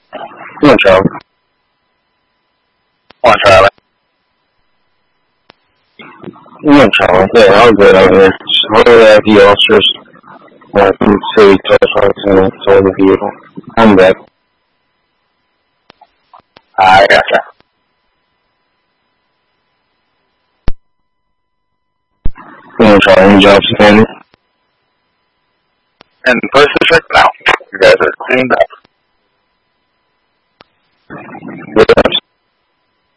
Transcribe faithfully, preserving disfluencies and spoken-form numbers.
One Charlie. One Charlie. One Charlie. Yeah, I'm good over here. Just waiting at the officers. Uh, from the city telephone center told the vehicle. I'm back. I gotcha. One Charlie. Any jobs, Sandy? And post district? No. You guys are cleaned up.